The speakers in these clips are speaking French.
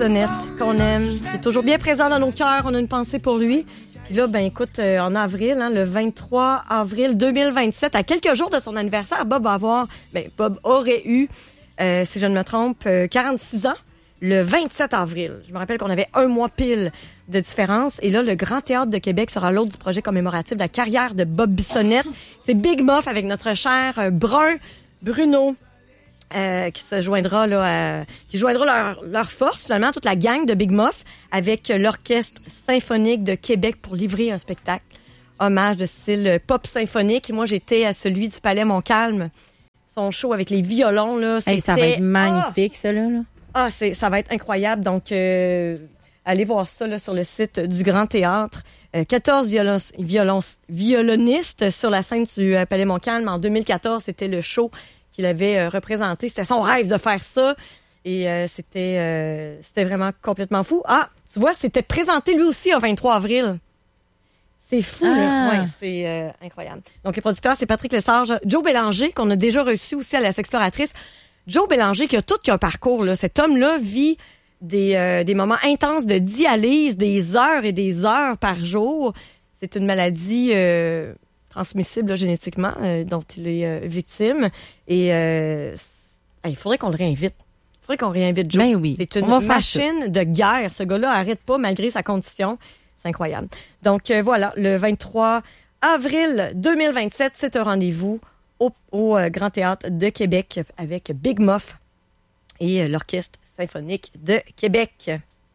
Bissonnette, qu'on aime. Il est toujours bien présent dans nos cœurs. On a une pensée pour lui. Puis là, écoute, en avril, le 23 avril 2027, à quelques jours de son anniversaire, Bob aurait eu, si je ne me trompe, 46 ans, le 27 avril. Je me rappelle qu'on avait un mois pile de différence. Et là, le Grand Théâtre de Québec sera l'autre du projet commémoratif de la carrière de Bob Bissonnette. C'est Big Muff avec notre cher Brun Bruno. Qui se joindra qui joindra leur force finalement, toute la gang de Big Muff avec l'Orchestre symphonique de Québec pour livrer un spectacle hommage de style pop symphonique. Moi, j'étais à celui du Palais Montcalm. Son show avec les violons là, c'était ça va être magnifique ça là. Ça va être incroyable. Donc allez voir ça là, sur le site du Grand Théâtre. 14 violonistes sur la scène du Palais Montcalm. En 2014, c'était le show qu'il avait représenté. C'était son rêve de faire ça. Et c'était vraiment complètement fou. Ah, tu vois, c'était présenté lui aussi le 23 avril. C'est fou, là. Ouais, c'est incroyable. Donc, les producteurs, c'est Patrick Lesage, Joe Bélanger, qu'on a déjà reçu aussi à La Sexploratrice. Joe Bélanger, qui a un parcours, là. Cet homme-là vit des moments intenses de dialyse, des heures et des heures par jour. C'est une maladie transmissible là, génétiquement, dont il est victime. Et il faudrait qu'on le réinvite. Il faudrait qu'on réinvite Joe. Ben oui, c'est une machine de guerre. Ce gars-là arrête pas malgré sa condition. C'est incroyable. Donc voilà, le 23 avril 2027, c'est un rendez-vous au Grand Théâtre de Québec avec Big Muff et l'Orchestre symphonique de Québec.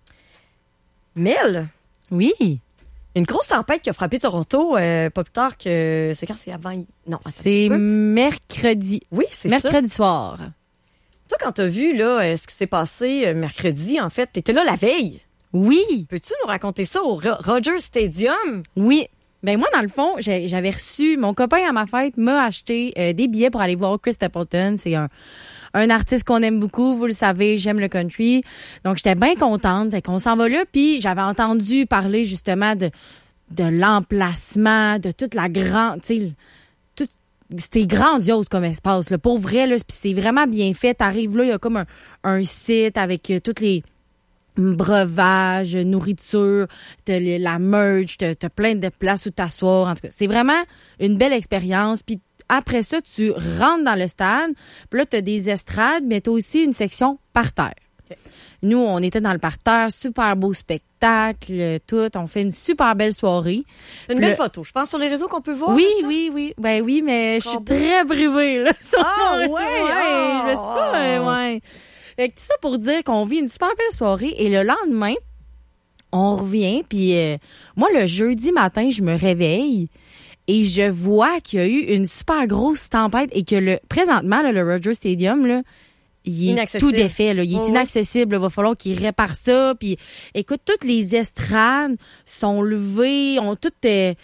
Mel? Oui. Une grosse tempête qui a frappé Toronto, pas plus tard que... C'est quand? C'est avant... Non, c'est mercredi. Oui, c'est mercredi soir. Toi, quand t'as vu là, ce qui s'est passé mercredi, en fait, t'étais là la veille. Oui. Peux-tu nous raconter ça au Rogers Stadium? Oui. Ben moi, dans le fond, j'avais reçu... Mon copain à ma fête m'a acheté des billets pour aller voir Chris Stapleton. C'est un artiste qu'on aime beaucoup, vous le savez, j'aime le country. Donc, j'étais bien contente. Fait qu'on s'en va là. Puis, j'avais entendu parler justement de l'emplacement, de toute la grande... C'était grandiose comme espace. Là. Pour vrai, là, puis c'est vraiment bien fait. T'arrives là, il y a comme un site avec toutes les breuvages, nourriture, t'as la merch, t'as plein de places où t'asseoir. En tout cas, c'est vraiment une belle expérience. Puis après ça, tu rentres dans le stade. Puis là, t'as des estrades, mais t'as aussi une section parterre. Okay. Nous, on était dans le parterre, super beau spectacle, tout. On fait une super belle soirée. C'est une belle photo. Je pense sur les réseaux qu'on peut voir. Oui, oui. Ben oui, mais je suis très privée, là. Je sais pas, ouais. Fait que tout ça pour dire qu'on vit une super belle soirée. Et le lendemain, on revient. Puis moi, le jeudi matin, je me réveille. Et je vois qu'il y a eu une super grosse tempête et que présentement, là, le Rogers Stadium, là, il est tout défait. Là. Il est inaccessible. Il va falloir qu'il répare ça. Puis, écoute, toutes les estrades sont levées, ont toutes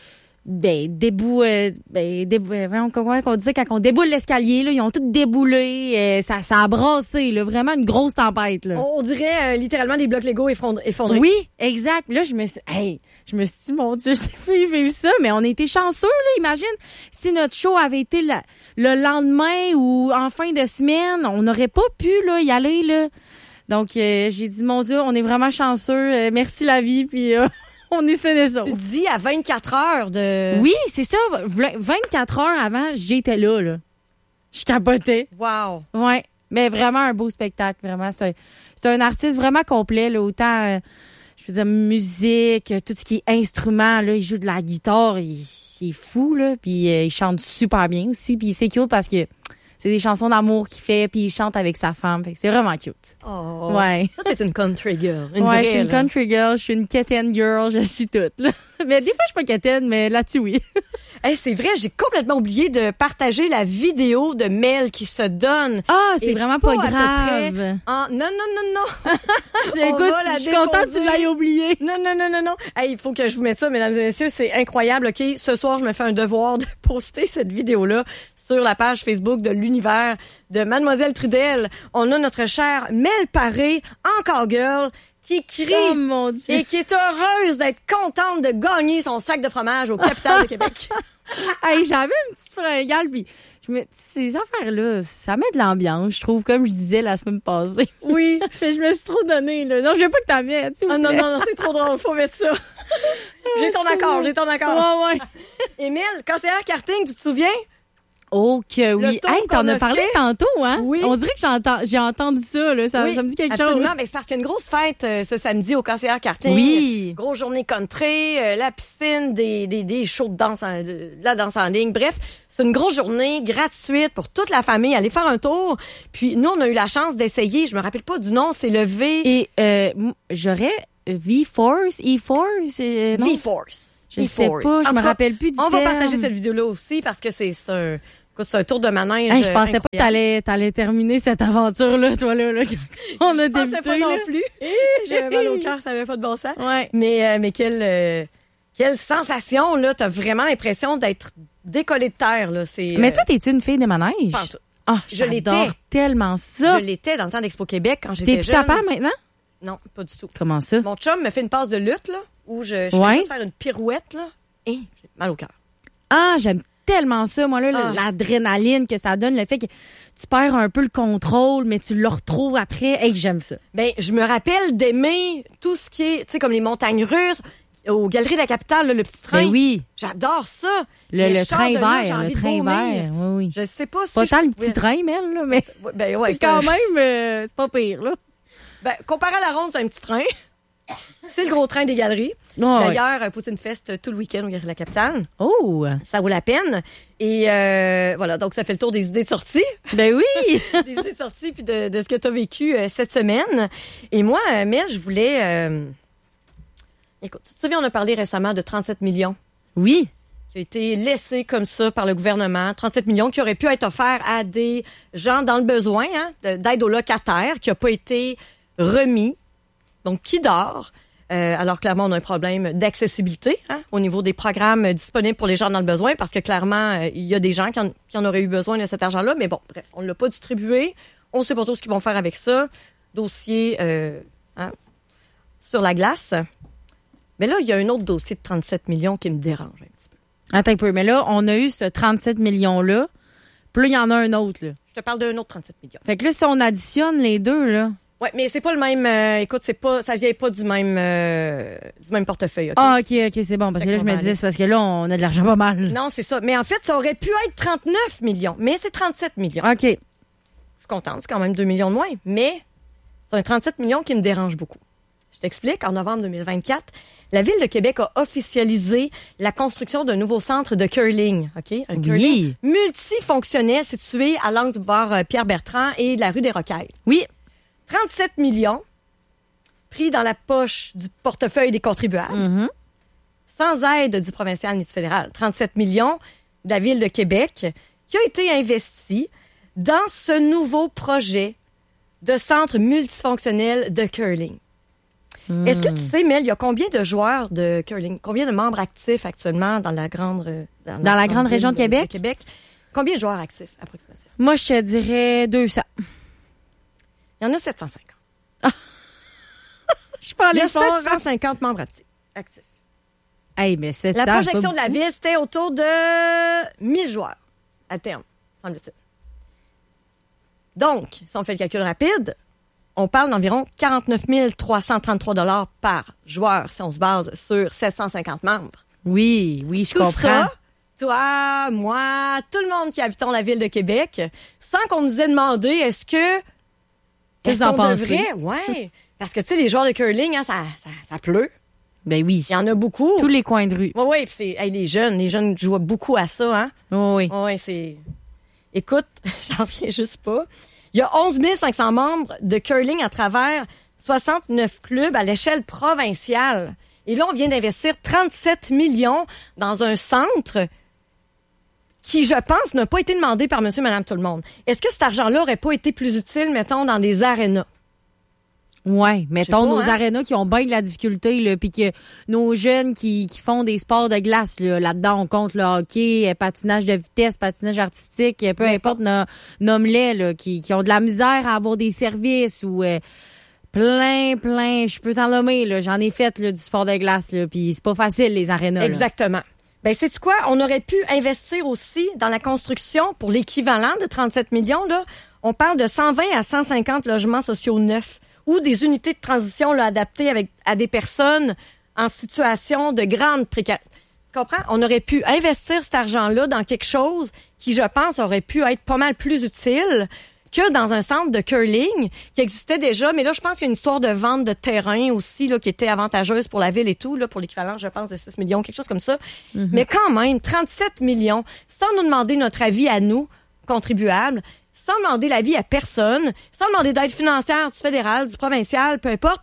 comment on dit ça, quand on déboule l'escalier, là, ils ont toutes déboulé. Ça a brassé. Là, vraiment une grosse tempête. Là. On dirait littéralement des blocs Lego effondrés. Oui, exact. Là, je me suis dit, mon Dieu, j'ai fait vivre ça, mais on a été chanceux, là. Imagine si notre show avait été le lendemain ou en fin de semaine, on n'aurait pas pu là, y aller. Là. Donc, j'ai dit, mon Dieu, on est vraiment chanceux. Merci la vie, puis on est sains et saufs. Tu dis à 24 heures de... Oui, c'est ça. 24 heures avant, j'étais là. Je capotais. Wow. Ouais, mais vraiment un beau spectacle. Vraiment, c'est un artiste vraiment complet. Là, autant... je faisais musique, tout ce qui est instrument, là, il joue de la guitare, c'est fou, là, puis il chante super bien aussi, puis c'est cute parce que c'est des chansons d'amour qu'il fait, puis il chante avec sa femme, fait que c'est vraiment cute. Oh, ouais. Toi, t'es une country girl. Je suis une country girl, je suis une quétaine girl, je suis toute, là. Mais des fois, je suis pas quétaine, mais là-dessus, oui. Hey, c'est vrai, j'ai complètement oublié de partager la vidéo de Mel qui se donne. Ah, c'est vraiment pas grave. Non. Écoute, je suis contente que tu l'aies oublié. Non. Hey, il faut que je vous mette ça, mesdames et messieurs, c'est incroyable. OK, ce soir, je me fais un devoir de poster cette vidéo-là sur la page Facebook de l'univers de Mademoiselle Trudel. On a notre chère Mel Paré, encore girl, qui crie Oh mon Dieu. et qui est heureuse d'être contente de gagner son sac de fromage au Capitale de Québec. Hey, j'avais une petite fringale, puis ces affaires-là, ça met de l'ambiance, je trouve, comme je disais la semaine passée. Oui. Mais je me suis trop donnée, là. Non, je veux pas que t'en mettes, s'il vous Ah non, plaît. non, c'est trop drôle, faut mettre ça. J'ai ton accord. Ouais. Émile, conseillère karting, tu te souviens? Oh que oui. Le tour Hey, t'en qu'on as a parlé fait. tantôt, hein? Oui. On dirait que j'ai entendu ça, là. Ça me dit quelque absolument. chose. Ben, c'est parce qu'il y a une grosse fête ce samedi au conseillère karting. Oui. Grosse journée country, la piscine, des shows de danse, de la danse en ligne. Bref, c'est une grosse journée gratuite pour toute la famille. Allez faire un tour. Puis nous, on a eu la chance d'essayer. Je me rappelle pas du nom. C'est le V... Et j'aurais V-Force, E-Force? Non? V-Force. Je sais pas, je me rappelle plus du On va terme. partager cette vidéo-là aussi parce que c'est un tour de manège. Hey, je pensais pas que incroyable. t'allais terminer cette aventure-là, toi, là. On a Je pensais débuté, pas non là. plus. J'avais mal au cœur, ça avait pas de bon sens. Ouais. Mais quelle sensation, là. T'as vraiment l'impression d'être décollé de terre, là. C'est, Mais toi, t'es-tu une fille des manèges? pas en tout. Ah, Je l'étais. j'adore tellement ça. Je l'étais dans le temps d'Expo Québec quand T'es j'étais plus jeune. capable maintenant? Non, pas du tout. Comment ça? Mon chum me fait une passe de lutte, là, où je fais Ouais. juste faire une pirouette, là. Et j'ai mal au cœur. Ah, j'aime tellement ça, moi, là, Ah. l'adrénaline que ça donne, le fait que tu perds un peu le contrôle, mais tu le retrouves après. Hey, j'aime ça. Ben, je me rappelle d'aimer tout ce qui est, tu sais, comme les montagnes russes, aux Galeries de la Capitale, là, le petit train. Ben oui, J'adore ça. le Mais je sors train de là, j'ai vert, envie le de train vomir. vert. Oui, oui. Je sais pas si Pas tant le pouvais- petit train, Mel, là, mais Ben, ouais, c'est quand un- même, c'est pas pire, là. Ben, comparé à la ronde, c'est un petit train. C'est le gros train des galeries. Oh, ouais. D'ailleurs, Poutine Fest tout le week-end au Galeries de la Capitale. Oh, Ça vaut la peine. Et voilà, donc ça fait le tour des idées de sortie. ben oui. Des idées de sortie puis de ce que tu as vécu cette semaine. Et moi, Mel, je voulais... Écoute, tu te souviens, on a parlé récemment de 37 millions Oui. qui a été laissé comme ça par le gouvernement. 37 millions qui auraient pu être offerts à des gens dans le besoin, hein, d'aide aux locataires, qui n'a pas été remis. Donc, qui dort? Alors, clairement, on a un problème d'accessibilité au niveau des programmes disponibles pour les gens dans le besoin parce que, clairement, il y a des gens qui en auraient eu besoin de cet argent-là. Mais bon, bref, on ne l'a pas distribué. On ne sait pas trop ce qu'ils vont faire avec ça. Dossier sur la glace. Mais là, il y a un autre dossier de 37 millions qui me dérange un petit peu. Attends un peu, mais là, on a eu ce 37 millions-là, puis là, il y en a un autre, là. Je te parle d'un autre 37 millions. Fait que là, si on additionne les deux, là... Ouais, mais c'est pas le même. Écoute, ça vient pas du même portefeuille. OK? Ah, OK, c'est bon, parce Fait que là, qu'on je me va disais, aller. c'est parce que là, on a de l'argent pas mal. Non, c'est ça. Mais en fait, ça aurait pu être 39 millions, mais c'est 37 millions. OK. Je suis contente, c'est quand même 2 millions de moins, mais c'est un 37 millions qui me dérange beaucoup. Je t'explique. En novembre 2024, la Ville de Québec a officialisé la construction d'un nouveau centre de curling. OK? Un curling multifonctionnel situé à l'angle du boulevard Pierre-Bertrand et de la rue des Rocailles. Oui. 37 millions pris dans la poche du portefeuille des contribuables, Mhm. sans aide du provincial ni du fédéral. 37 millions de la Ville de Québec qui a été investi dans ce nouveau projet de centre multifonctionnel de curling. Est-ce que tu sais, Mel, il y a combien de joueurs de curling, combien de membres actifs actuellement dans la grande Dans la grande région de Québec? Combien de joueurs actifs, approximativement? Moi, je te dirais 200. Il y en a 750. Je suis pas Il y allée a fort. 750 membres actifs. Hey, mais 700, La c'est projection pas de la beaucoup. ville, c'était autour de 1000 joueurs à terme, semble-t-il. Donc, si on fait le calcul rapide, on parle d'environ 49 333 $ par joueur si on se base sur 750 membres. Oui, je Tout comprends. ça, toi, moi, tout le monde qui habitons la ville de Québec, sans qu'on nous ait demandé est-ce Qu'est-ce que vous en qu'on pensez? devrait? Ouais. Parce que, tu sais, les joueurs de curling, ça pleut. Ben oui. Il y en a beaucoup. Tous les coins de rue. Oui, puis c'est les jeunes jouent beaucoup à ça, hein? Oh, oui. Oui, c'est... Écoute, j'en reviens juste pas. Il y a 11 500 membres de curling à travers 69 clubs à l'échelle provinciale. Et là, on vient d'investir 37 millions dans un centre qui, je pense, n'a pas été demandé par monsieur, madame, tout le monde. Est-ce que cet argent-là aurait pas été plus utile, mettons, dans des arénas? Ouais, mettons nos pas, arénas qui ont bien de la difficulté, là, puis que nos jeunes qui font des sports de glace, là-dedans, on compte le hockey, patinage de vitesse, patinage artistique, peu importe, nomme-les, là, qui ont de la misère à avoir des services ou plein, je peux t'en nommer, là, j'en ai fait là, du sport de glace, là, puis c'est pas facile, les arénas. Exactement. Ben, sais-tu quoi? On aurait pu investir aussi dans la construction pour l'équivalent de 37 millions, là. On parle de 120 à 150 logements sociaux neufs ou des unités de transition là, adaptées à des personnes en situation de grande précarité. Tu comprends? On aurait pu investir cet argent-là dans quelque chose qui, je pense, aurait pu être pas mal plus utile que dans un centre de curling qui existait déjà. Mais là, je pense qu'il y a une histoire de vente de terrain aussi là, qui était avantageuse pour la ville et tout, là, pour l'équivalent, je pense, de 6 millions, quelque chose comme ça. Mm-hmm. Mais quand même, 37 millions, sans nous demander notre avis à nous, contribuables, sans demander l'avis à personne, sans demander d'aide financière du fédéral, du provincial, peu importe.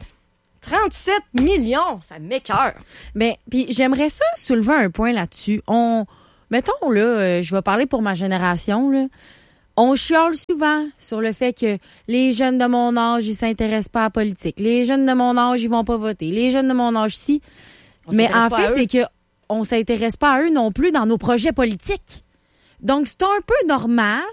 37 millions, ça m'écoeure. Ben, puis j'aimerais ça soulever un point là-dessus. Mettons, là, je vais parler pour ma génération, là. On chiale souvent sur le fait que les jeunes de mon âge, ils s'intéressent pas à la politique. Les jeunes de mon âge, ils vont pas voter. Les jeunes de mon âge, si. Mais en fait, c'est que on s'intéresse pas à eux non plus dans nos projets politiques. Donc, c'est un peu normal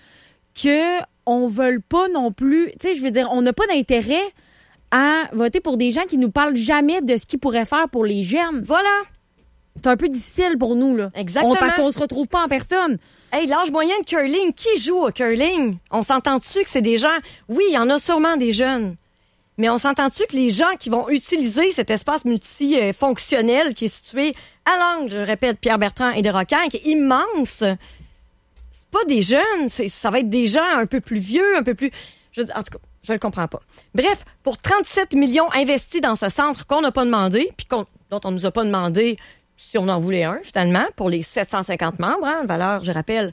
que on veuille pas non plus, tu sais, je veux dire, on n'a pas d'intérêt à voter pour des gens qui nous parlent jamais de ce qu'ils pourraient faire pour les jeunes. Voilà. C'est un peu difficile pour nous, là. Exactement. Parce qu'on se retrouve pas en personne. Hey, l'âge moyen de curling, qui joue au curling? On s'entend-tu que c'est des gens... Oui, il y en a sûrement des jeunes. Mais on s'entend-tu que les gens qui vont utiliser cet espace multifonctionnel qui est situé à l'angle, je répète, Pierre-Bertrand et Desrocailles, qui est immense... pas des jeunes, ça va être des gens un peu plus vieux, un peu plus... en tout cas, je le comprends pas. Bref, pour 37 millions investis dans ce centre qu'on n'a pas demandé, puis dont on nous a pas demandé si on en voulait un, finalement, pour les 750 membres, valeur, je rappelle,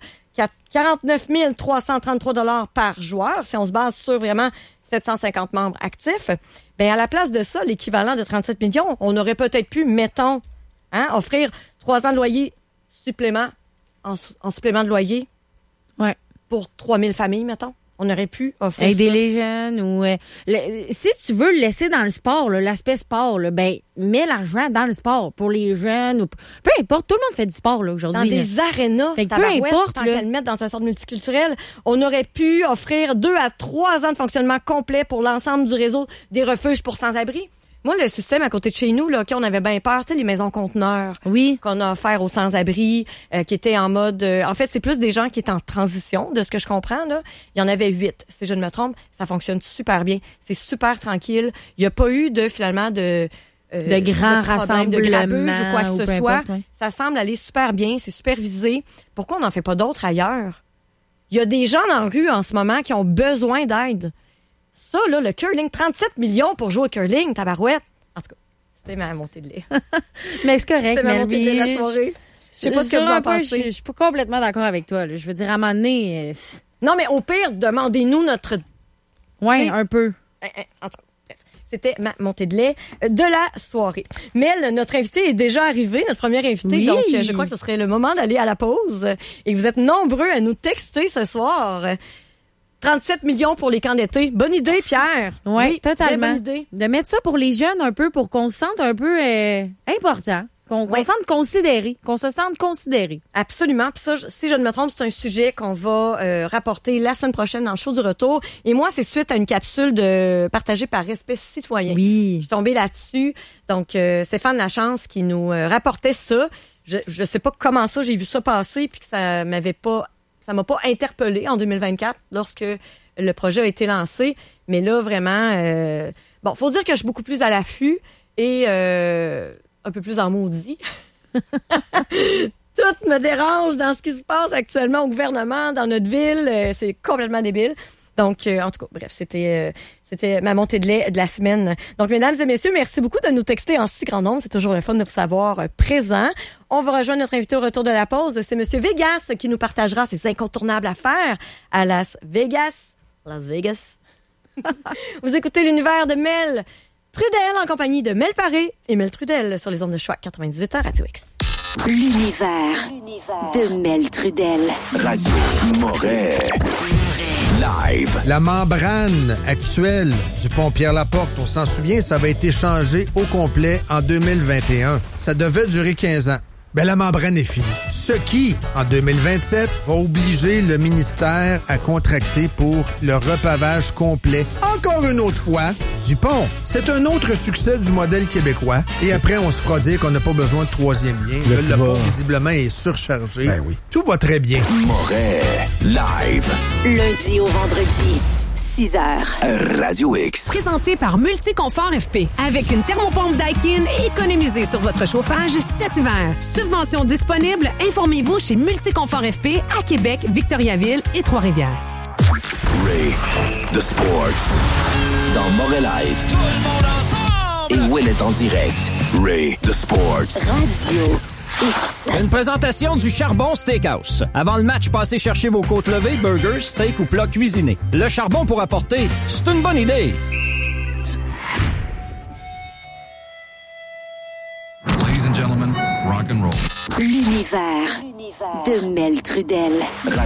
49 333 $ par joueur, si on se base sur vraiment 750 membres actifs. Bien, à la place de ça, l'équivalent de 37 millions, on aurait peut-être pu, mettons, offrir 3 ans de loyer supplément, en supplément de loyer. Ouais. Pour 3000 familles, mettons. On aurait pu offrir aider ça. les jeunes ou... si tu veux le laisser dans le sport, là, l'aspect sport, là, ben, mets l'argent dans le sport pour les jeunes. Ou, peu importe, tout le monde fait du sport là, aujourd'hui. Dans des arénas, peu importe, tant qu'à le mettre dans un centre multiculturel, on aurait pu offrir 2 à 3 ans de fonctionnement complet pour l'ensemble du réseau des refuges pour sans-abri. Moi, le système à côté de chez nous, là, on avait bien peur, tu sais, les maisons conteneurs qu'on a offert aux sans-abri, qui étaient en mode... en fait, c'est plus des gens qui étaient en transition, de ce que je comprends, là. Il y en avait 8, si je ne me trompe. Ça fonctionne super bien. C'est super tranquille. Il n'y a pas eu finalement de grands rassemblements, de grabuge ou quoi que ce soit. Importe, ouais. Ça semble aller super bien, c'est supervisé. Pourquoi on n'en fait pas d'autres ailleurs? Il y a des gens dans la rue en ce moment qui ont besoin d'aide. Ça, là, le curling, 37 millions pour jouer au curling, tabarouette. En tout cas, c'était ma montée de lait. Mais c'est correct, c'était ma montée de lait de la soirée. Je sais pas ce que vous en pensez. Je suis pas complètement d'accord avec toi. Là. Je veux dire, à un moment donné... Non, mais au pire, demandez-nous notre... Oui, un peu. En tout cas, bref. C'était ma montée de lait de la soirée. Mel, notre invitée est déjà arrivée, notre première invitée. Oui. Donc, je crois que ce serait le moment d'aller à la pause. Et vous êtes nombreux à nous texter ce soir. 37 millions pour les camps d'été. Bonne idée, Pierre. Oui, totalement. Bonne idée. De mettre ça pour les jeunes un peu, pour qu'on se sente un peu important. Qu'on se sente considéré. Qu'on se sente considéré. Absolument. Puis ça, si je ne me trompe, c'est un sujet qu'on va rapporter la semaine prochaine dans le show du retour. Et moi, c'est suite à une capsule partagée par Respect Citoyen. Oui. Je suis tombée là-dessus. Donc, Stéphane Lachance qui nous rapportait ça. Je sais pas comment ça, j'ai vu ça passer puis que ça m'a pas interpellée en 2024 lorsque le projet a été lancé. Mais là, vraiment, faut dire que je suis beaucoup plus à l'affût et un peu plus en maudit. Tout me dérange dans ce qui se passe actuellement au gouvernement, dans notre ville. C'est complètement débile. Donc, en tout cas, bref, c'était ma montée de lait de la semaine. Donc, mesdames et messieurs, merci beaucoup de nous texter en si grand nombre. C'est toujours le fun de vous savoir présent. On va rejoindre notre invité au retour de la pause. C'est Monsieur Vegas qui nous partagera ses incontournables affaires à Las Vegas. Vous écoutez l'univers de Mel Trudel en compagnie de Mel Paré et Mel Trudel sur les ondes de Choix 98 à Radio X. L'univers de Mel Trudel. Radio Moret. live. La membrane actuelle du pont Pierre-Laporte, on s'en souvient, ça avait été changé au complet en 2021. Ça devait durer 15 ans. Ben, la membrane est finie. Ce qui, en 2027, va obliger le ministère à contracter pour le repavage complet, encore une autre fois, du pont. C'est un autre succès du modèle québécois. Et après, on se fera dire qu'on n'a pas besoin de troisième lien. Le pont, visiblement, est surchargé. Ben oui. Tout va très bien. Moret live. Lundi au vendredi. 6h. Radio X. Présenté par Multiconfort FP. Avec une thermopompe Daikin, économisez sur votre chauffage cet hiver. Subvention disponible. Informez-vous chez Multiconfort FP à Québec, Victoriaville et Trois-Rivières. Ray the Sports. Dans Moret Live. Et Will est en direct. Ray the Sports. Radio X. Une présentation du Charbon Steakhouse. Avant le match, passez chercher vos côtes levées, burgers, steak ou plats cuisinés. Le charbon pour apporter, c'est une bonne idée. Ladies and gentlemen, rock and roll. L'univers de Mel Trudel.